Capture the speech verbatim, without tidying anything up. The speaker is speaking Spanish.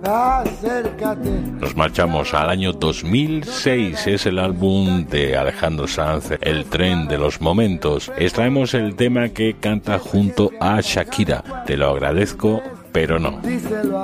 Nos marchamos al año dos mil seis, es el álbum de Alejandro Sanz, El tren de los momentos. Extraemos el tema que canta junto a Shakira, Te lo agradezco, pero no.